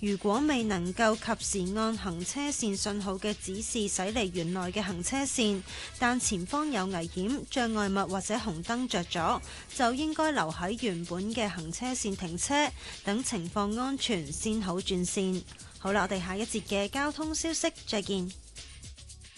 如果未能夠及時按行車線信號嘅指示駛離原來嘅行車線，但前方有危險、障礙物或者紅燈着咗，就應該留喺原本嘅行車線停車，等情況安全先好轉線。好啦，我哋下一節嘅交通消息再見。